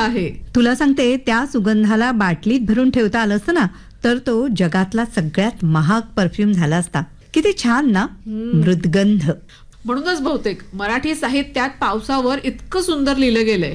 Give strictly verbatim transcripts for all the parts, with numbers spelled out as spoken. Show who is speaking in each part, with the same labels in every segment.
Speaker 1: आहे.
Speaker 2: तुला सांगते, त्या सुगंधाला बाटलीत भरून ठेवता आलं असतं ना तर तो जगातला सगळ्यात महाग परफ्यूम झाला असता. किती छान ना, मृदगंध.
Speaker 1: म्हणूनच बहुतेक मराठी साहित्यात पावसावर इतकं सुंदर लिहिलं गेलंय.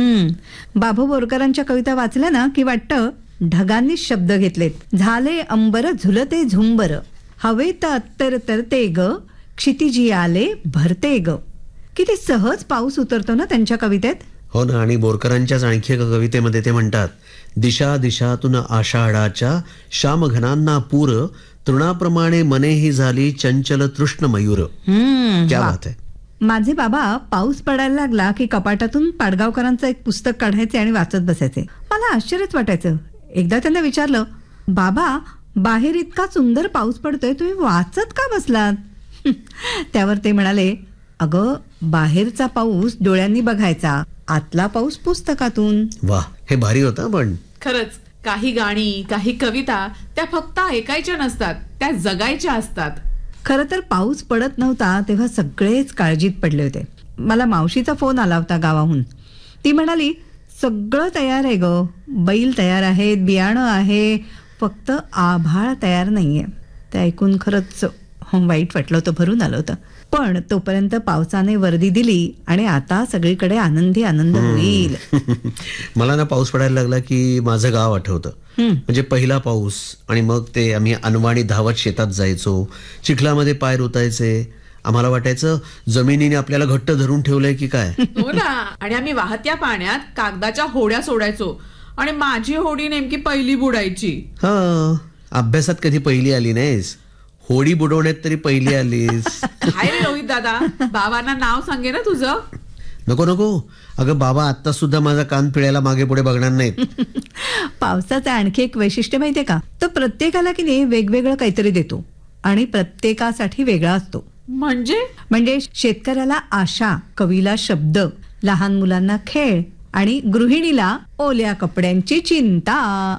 Speaker 2: हम्म बाभू बोरकरांच्या कविता वाचल्या ना की वाटतं ढगांनी शब्द घेतलेत. झाले अंबर झुलते झुंबर, हवेत अत्तर तरते ग, क्षितिजी आले भरते ग. किती सहज पाऊस उतरतो ना त्यांच्या कवितेत.
Speaker 3: हो ना. आणि बोरकरांच्याच आणखी एका कवितेमध्ये ते म्हणतात, दिशा दिशातून आषाढाच्या श्यामघनांना पूर, तृणाप्रमाणे मनेही झाली चंचल तृष्ण मयूर. क्या बात आहे.
Speaker 2: माझे बाबा पाऊस पडायला लागला की कपाटातून पाडगावकरांचं एक पुस्तक काढायचे आणि वाचत बसायचे. मला आश्चर्यच वाटायचं. एकदा त्यांना विचारलं, बाबा बाहेर इतका सुंदर पाऊस पडतोय, तुम्ही वाचत का बसलात? त्यावर ते म्हणाले, अगं बाहेरचा पाऊस डोळ्यांनी बघायचा, आतला पाऊस पुस्तकातून.
Speaker 3: वा, हे भारी होतं. पण
Speaker 1: खरंच काही गाणी, काही कविता त्या फक्त ऐकायच्या नसतात, त्या जगायच्या असतात.
Speaker 2: खरं तर पाऊस पडत नव्हता तेव्हा सगळेच काळजीत पडले होते. मला मावशीचा फोन आला होता गावाहून. ती म्हणाली, सगळं तयार आहे ग, बैल तयार आहेत, बियाणं आहे, फक्त आभाळ तयार नाहीये. ते ऐकून खरंच वाईट वाटलं होतं, भरून आलं होतं. पण तोपर्यंत पावसाने वर्दी दिली आणि आता सगळीकडे आनंदी आनंद होईल.
Speaker 3: मला ना पाऊस पडायला लागला की माझं गाव आठवतं. म्हणजे पहिला पाऊस, आणि मग ते आम्ही अनवाणी धावत शेतात जायचो, चिखलामध्ये पाय रुतायचे. आम्हाला वाटायचं जमिनीने आपल्याला घट्ट धरून ठेवलंय की काय.
Speaker 1: हो ना. आणि आम्ही वाहत्या पाण्यात कागदाच्या होड्या सोडायचो आणि माझी होडी नेमकी पहिली बुडायची.
Speaker 3: हा, अभ्यासात कधी पहिली आली नाहीस, होडी बुडवण्यात तरी पहिली आलीस.
Speaker 1: काय रे रोहित दादा, बाबांना नाव सांगे ना तुझं.
Speaker 3: नको नको, अगं बाबा आता सुद्धा माझा कान पिळायला मागे पुढे बघणार नाहीत.
Speaker 2: पावसाचं आणखी एक वैशिष्ट्य माहितीये का, तो प्रत्येकाला की नाही वेगवेगळं काहीतरी देतो आणि प्रत्येकासाठी वेगळा असतो.
Speaker 1: म्हणजे
Speaker 2: म्हणजे शेतकऱ्याला आशा, कवीला शब्द, लहान मुलांना खेळ आणि गृहिणीला ओल्या कपड्यांची चिंता.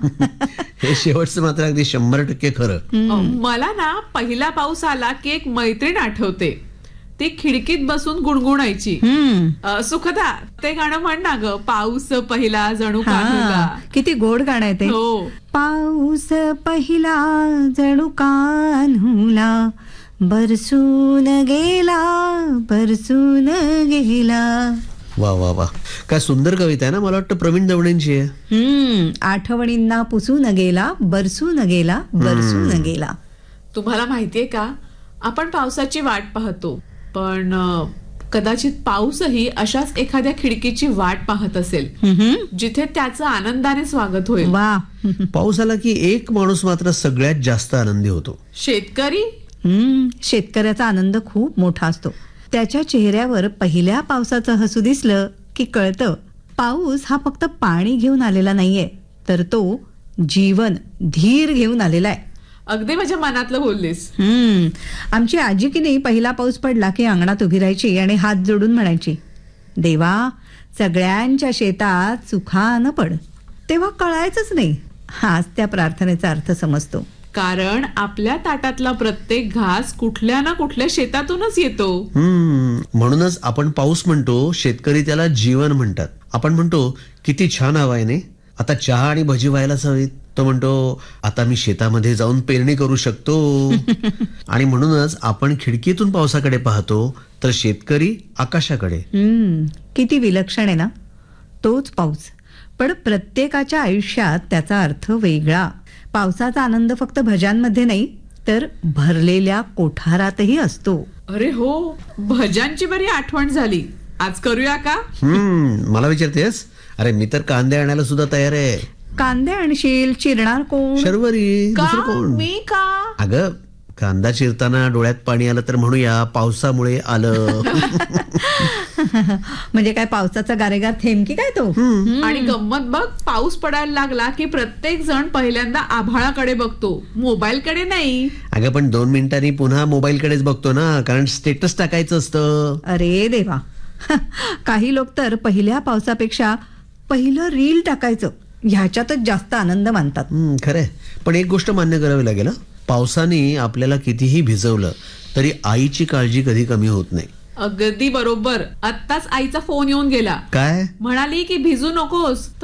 Speaker 3: हे शेवटचं मात्र अगदी शंभर टक्के खरं.
Speaker 1: मला ना पहिला पाऊस आला की एक मैत्रीण आठवते. ती खिडकीत बसून गुणगुणायची, सुखदा ते गाणं म्हण ना ग, पाऊस पहिला जणू कान्हुला.
Speaker 2: किती गोड गाणं आहे ते.
Speaker 1: हो.
Speaker 2: पाऊस पहिला जणू कान्हुला, बरसून गेला बरसून गेला.
Speaker 3: वा वा वा, काय सुंदर कविता आहे ना. मला वाटतं प्रवीण दवणेंची आहे.
Speaker 2: हम्म आठवणींना पुसून गेला बरसून गेला बरसून गेला.
Speaker 1: तुम्हाला माहितीये का, आपण पावसाची वाट पाहतो, पण कदाचित पाऊसही अशाच एखाद्या खिडकीची वाट पाहत असेल जिथे त्याचं आनंदाने स्वागत होईल.
Speaker 2: वा.
Speaker 3: पाऊस आला की एक माणूस मात्र सगळ्यात जास्त आनंदी होतो,
Speaker 1: शेतकरी.
Speaker 2: हम्म शेतकऱ्याचा आनंद खूप मोठा असतो. त्याच्या चेहऱ्यावर पहिल्या पावसाचं हसू दिसलं की कळतं, पाऊस हा फक्त पाणी घेऊन आलेला नाहीये, तर तो जीवन, धीर घेऊन आलेला आहे.
Speaker 1: अगदी माझ्या मनातलं बोललीस.
Speaker 2: हम्म आमची आजी की नाही पहिला पाऊस पडला की अंगणात उभी राहायची आणि हात जोडून म्हणायची, देवा सगळ्यांच्या शेतात सुखानं पड. तेव्हा कळायचंच नाही, हाच त्या प्रार्थनेचा अर्थ समजतो.
Speaker 1: कारण आपल्या ताटातला प्रत्येक घास कुठल्या ना कुठल्या शेतातूनच येतो.
Speaker 3: हम्म म्हणूनच आपण पाऊस म्हणतो, शेतकरी त्याला जीवन म्हणतात. आपण म्हणतो किती छान हवा आहे नाही, आता चहा आणि भजी व्हायलाच हवीत. तो म्हणतो आता मी शेतामध्ये जाऊन पेरणी करू शकतो. आणि म्हणूनच आपण खिडकीतून पावसाकडे पाहतो, तर शेतकरी आकाशाकडे.
Speaker 2: हम्म किती विलक्षण आहे ना तोच पाऊस. पण प्रत्येकाच्या आयुष्यात त्याचा अर्थ वेगळा. पावसाचा आनंद फक्त भज्यांमध्ये नाही, तर भरलेल्या कोठारातही असतो.
Speaker 1: अरे हो, भज्यांची बरी आठवण झाली. आज करूया का?
Speaker 3: हम्म मला विचारतेस? अरे मी तर कांदे आणायला सुद्धा तयार आहे.
Speaker 2: कांदे आणशील? चिरणार कोण?
Speaker 3: शर्वरी. दुसरं कोण?
Speaker 1: मी का?
Speaker 3: अगं कांदा चिरताना डोळ्यात पाणी आलं तर म्हणूया पावसामुळे आलं.
Speaker 2: म्हणजे काय पावसाचा गारेगार थेंब की काय तो.
Speaker 1: आणि गंमत बघ, पाऊस पडायला लागला की प्रत्येक जण पहिल्यांदा आभाळाकडे बघतो, मोबाईल कडे नाही.
Speaker 3: अगं पण दोन मिनिटांनी पुन्हा मोबाईल कडेच बघतो ना, कारण स्टेटस टाकायचं असतं.
Speaker 2: अरे देवा, काही लोक तर पहिल्या पावसापेक्षा पहिलं रील टाकायचं ह्याच्यातच जास्त आनंद मानतात.
Speaker 3: खरंय. पण एक गोष्ट मान्य करावी लागेल, पावसाने आपल्याला कितीही भिजवलं तरी आईची काळजी कधी कमी होत नाही.
Speaker 1: अगदी बरोबर. आत्ताच आईचा फोन येऊन गेला.
Speaker 3: काय
Speaker 1: म्हणाली की भिजू नकोस.